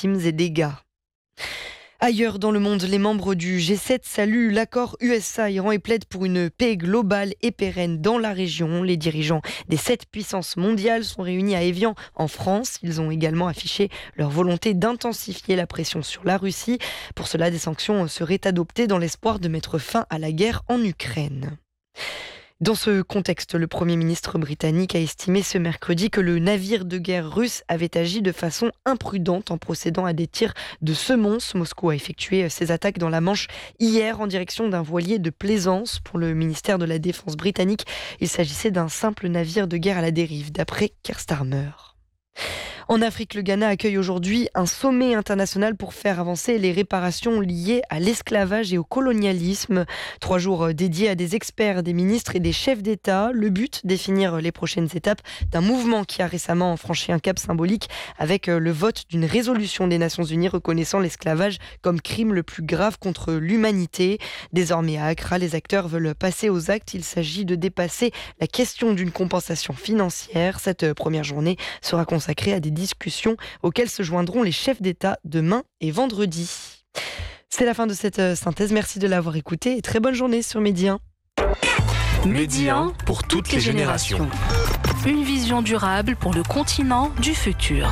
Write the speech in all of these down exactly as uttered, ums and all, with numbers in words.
victimes et dégâts. Ailleurs dans le monde, les membres du G sept saluent l'accord U S A-Iran et plaident pour une paix globale et pérenne dans la région. Les dirigeants des sept puissances mondiales sont réunis à Évian, en France. Ils ont également affiché leur volonté d'intensifier la pression sur la Russie. Pour cela, des sanctions seraient adoptées dans l'espoir de mettre fin à la guerre en Ukraine. Dans ce contexte, le Premier ministre britannique a estimé ce mercredi que le navire de guerre russe avait agi de façon imprudente en procédant à des tirs de semonce. Moscou a effectué ses attaques dans la Manche hier en direction d'un voilier de plaisance. Pour le ministère de la Défense britannique, il s'agissait d'un simple navire de guerre à la dérive, d'après Keir Starmer. En Afrique, le Ghana accueille aujourd'hui un sommet international pour faire avancer les réparations liées à l'esclavage et au colonialisme. Trois jours dédiés à des experts, des ministres et des chefs d'État. Le but, définir les prochaines étapes d'un mouvement qui a récemment franchi un cap symbolique avec le vote d'une résolution des Nations Unies reconnaissant l'esclavage comme crime le plus grave contre l'humanité. Désormais à Accra, les acteurs veulent passer aux actes. Il s'agit de dépasser la question d'une compensation financière. Cette première journée sera consacrée à des discussions auxquelles se joindront les chefs d'État demain et vendredi. C'est la fin de cette synthèse. Merci de l'avoir écouté et très bonne journée sur Midi un. Midi un pour toutes les générations. Une vision durable pour le continent du futur.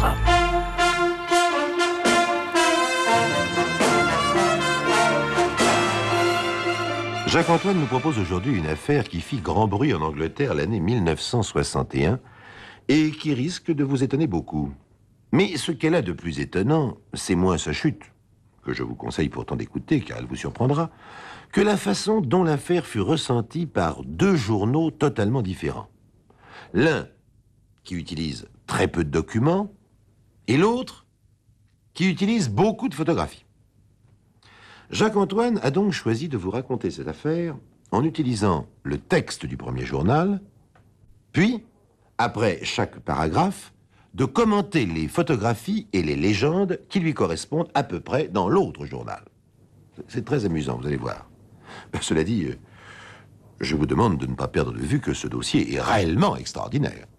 Jacques-Antoine nous propose aujourd'hui une affaire qui fit grand bruit en Angleterre l'année mille neuf cent soixante et un et qui risque de vous étonner beaucoup. Mais ce qu'elle a de plus étonnant, c'est moins sa chute, que je vous conseille pourtant d'écouter car elle vous surprendra, que la façon dont l'affaire fut ressentie par deux journaux totalement différents. L'un qui utilise très peu de documents et l'autre qui utilise beaucoup de photographies. Jacques-Antoine a donc choisi de vous raconter cette affaire en utilisant le texte du premier journal, puis, après chaque paragraphe, de commenter les photographies et les légendes qui lui correspondent à peu près dans l'autre journal. C'est très amusant, vous allez voir. Ben, cela dit, je vous demande de ne pas perdre de vue que ce dossier est réellement extraordinaire.